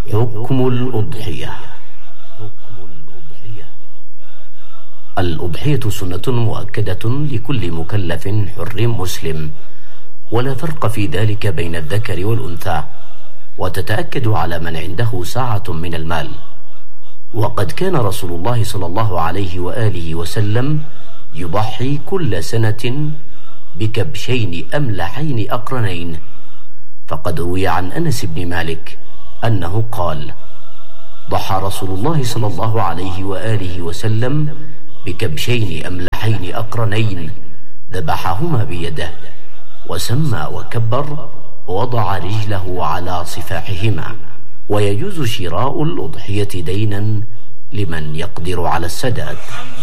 حكم الأضحية. الأضحية سنة مؤكدة لكل مكلف حر مسلم، ولا فرق في ذلك بين الذكر والأنثى، وتتأكد على من عنده سعة من المال. وقد كان رسول الله صلى الله عليه وآله وسلم يضحي كل سنة بكبشين أملحين أقرنين، فقد روي عن أنس بن مالك أنه قال: ضحى رسول الله صلى الله عليه وآله وسلم بكبشين أملحين أقرنين، ذبحهما بيده، وسمى وكبر، ووضع رجله على صفاحهما. ويجوز شراء الأضحية دينا لمن يقدر على السداد.